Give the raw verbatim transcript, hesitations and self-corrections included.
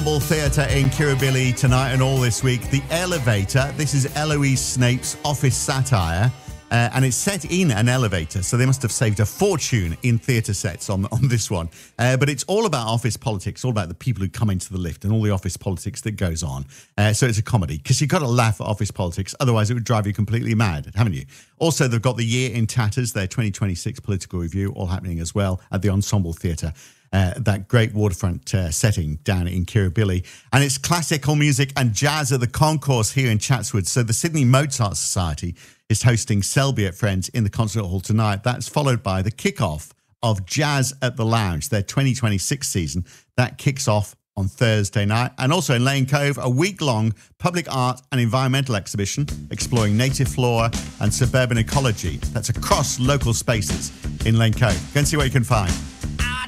Ensemble Theatre in Kirribilli tonight and all this week. The Elevator. This is Eloise Snape's office satire. Uh, and it's set in an elevator, so they must have saved a fortune in theatre sets on, on this one. Uh, but it's all about office politics, all about the people who come into the lift and all the office politics that goes on. Uh, so it's a comedy, because you've got to laugh at office politics, otherwise it would drive you completely mad, haven't you? Also, they've got the Year in Tatters, their twenty twenty-six political review, all happening as well at the Ensemble Theatre. Uh, that great waterfront uh, setting down in Kirribilli. And it's classical music and jazz at the concourse here in Chatswood. So the Sydney Mozart Society is hosting Selby at Friends in the concert hall tonight. That's followed by the kickoff of Jazz at the Lounge, their twenty twenty-six season. That kicks off on Thursday night. And also in Lane Cove, a week-long public art and environmental exhibition exploring native flora and suburban ecology. That's across local spaces in Lane Cove. Go and see what you can find.